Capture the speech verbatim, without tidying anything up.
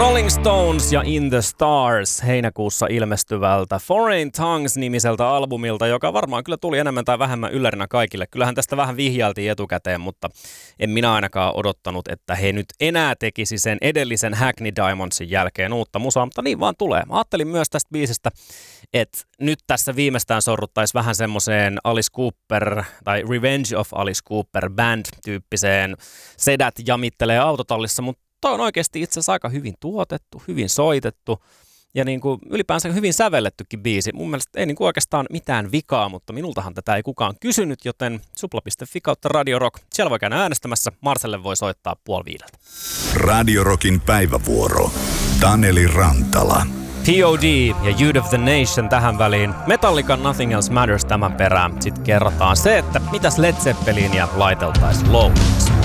Rolling Stones ja In the Stars heinäkuussa ilmestyvältä Foreign Tongues-nimiseltä albumilta, joka varmaan kyllä tuli enemmän tai vähemmän yllärinä kaikille. Kyllähän tästä vähän vihjailtiin etukäteen, mutta en minä ainakaan odottanut, että he nyt enää tekisi sen edellisen Hackney Diamondsin jälkeen uutta musaa, mutta niin vaan tulee. Mä ajattelin myös tästä biisistä, että nyt tässä viimeistään sorruttaisiin vähän semmoiseen Alice Cooper tai Revenge of Alice Cooper band-tyyppiseen sedät jamittelee autotallissa, mutta toi on oikeasti itse asiassa aika hyvin tuotettu, hyvin soitettu ja niin kuin ylipäänsä hyvin sävellettykin biisi. Mun mielestä ei niin kuin oikeastaan mitään vikaa, mutta minultahan tätä ei kukaan kysynyt, joten supla piste fi kautta Radio Rock. Siellä voi käydä äänestämässä. Marcelle voi soittaa puoli viideltä. Radio Rockin päivävuoro. Taneli Rantala. P O D ja Youth of the Nation tähän väliin. Metallican Nothing Else Matters tämän perään. Sitten kerrotaan se, että mitäs Led Zeppelinia laiteltaisiin lounaksi.